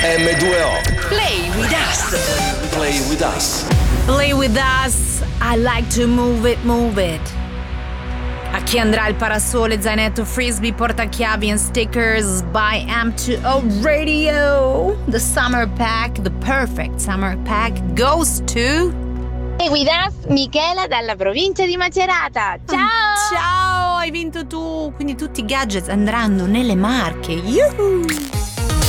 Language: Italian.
M2O. Play with us. Play with us. Play with us. I like to move it. A chi andrà il parasole, zainetto, frisbee, portachiavi and stickers by M2O Radio. The summer pack, the perfect summer pack goes to... Play with us, Michela dalla provincia di Macerata. Ciao! Ciao, hai vinto tu. Quindi tutti i gadgets andranno nelle Marche. Yuhu!